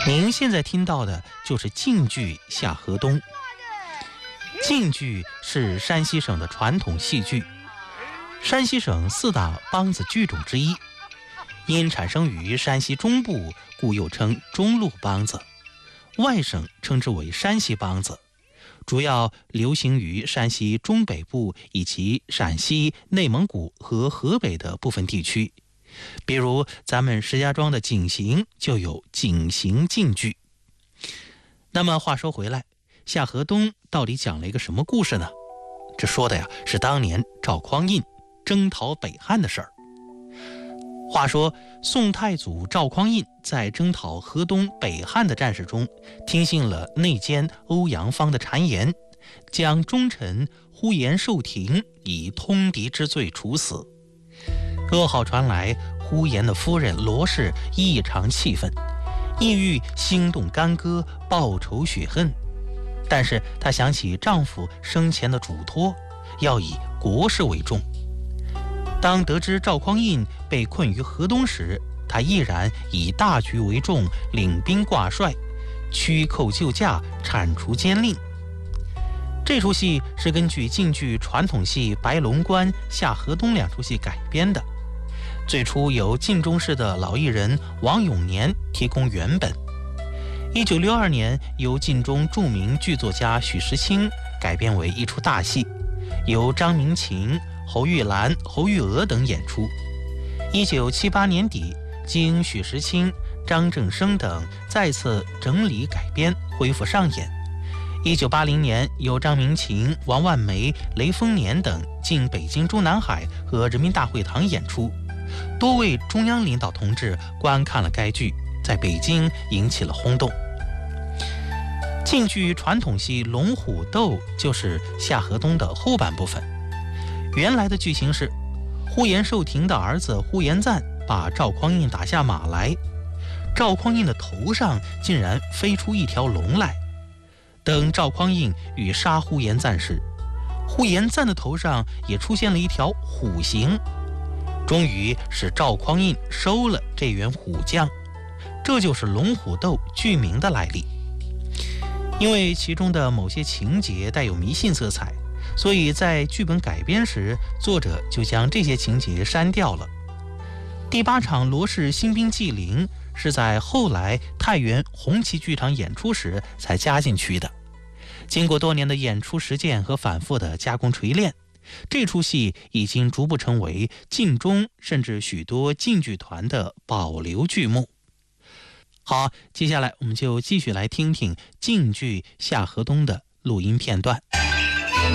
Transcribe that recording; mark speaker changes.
Speaker 1: 您现在听到的就是晋剧《夏河东》。晋剧是山西省的传统戏剧，山西省4大梆子剧种之一，因产生于山西中部，故又称中路梆子，外省称之为山西梆子，主要流行于山西中北部以及陕西、内蒙古和河北的部分地区。比如咱们石家庄的景行就有景行晋剧。那么话说回来，夏河东到底讲了一个什么故事呢？这说的呀是当年赵匡胤征讨北汉的事儿。话说宋太祖赵匡胤在征讨河东北汉的战事中，听信了内奸欧阳芳的谗言，将忠臣呼延寿亭以通敌之罪处死。噩耗传来，呼延的夫人罗氏异常气愤，意欲兴动干戈，报仇雪恨。但是她想起丈夫生前的嘱托，要以国事为重。当得知赵匡胤被困于河东时，她毅然以大局为重，领兵挂帅，驱寇救驾，铲除奸佞。这出戏是根据晋剧传统戏《白龙关》《夏河东》2出戏改编的。最初由晋中市的老艺人王永年提供原本，1962年由晋中著名剧作家许时清改编为一出大戏，由张明琴、侯玉兰、侯玉娥等演出。1978年底，经许时清、张正生等再次整理改编，恢复上演。1980年，由张明琴、王万梅、雷锋年等进北京中南海和人民大会堂演出，多位中央领导同志观看了该剧，在北京引起了轰动。晋剧传统戏《龙虎斗》就是夏河东的后半部分。原来的剧情是，呼延寿亭的儿子呼延赞把赵匡胤打下马来，赵匡胤的头上竟然飞出一条龙来。等赵匡胤欲杀呼延赞时，呼延赞的头上也出现了一条虎形，终于使赵匡胤收了这员虎将。这就是龙虎斗剧名的来历。因为其中的某些情节带有迷信色彩，所以在剧本改编时，作者就将这些情节删掉了。第8场罗氏新兵祭灵是在后来太原红旗剧场演出时才加进去的。经过多年的演出实践和反复的加工锤炼，这出戏已经逐步成为晋中甚至许多晋剧团的保留剧目。好，接下来我们就继续来听听晋剧《夏河东》的录音片段。